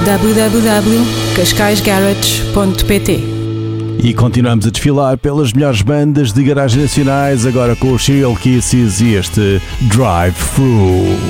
www.cascaisgarage.pt. E continuamos a desfilar pelas melhores bandas de garagem nacionais, agora com os Serial Kisses e este Drive Thru.